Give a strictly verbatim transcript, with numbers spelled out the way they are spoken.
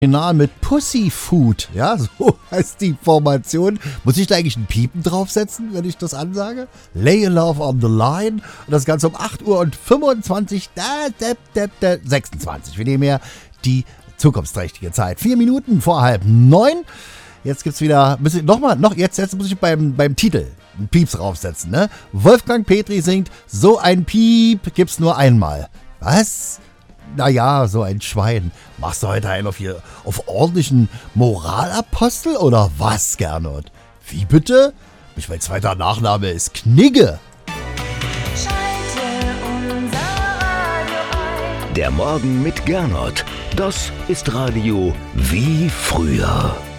Original mit Pussyfoot, ja, so heißt die Formation. Muss ich da eigentlich ein Piepen draufsetzen, wenn ich das ansage? Lay your love on the line. Und das Ganze um acht Uhr und fünfundzwanzig, da, da, da, da, sechsundzwanzig. Wir nehmen ja die zukunftsträchtige Zeit. Vier Minuten vor halb neun. Jetzt gibt's wieder, muss ich, nochmal, noch, jetzt, jetzt muss ich beim, beim Titel einen Pieps draufsetzen, ne? Wolfgang Petri singt, so ein Piep gibt's nur einmal. Was? Naja, so ein Schwein. Machst du heute einen auf, hier, auf ordentlichen Moralapostel oder was, Gernot? Wie bitte? Mich, mein zweiter Nachname ist Knigge. Schalte unser Radio ein. Der Morgen mit Gernot. Das ist Radio wie früher.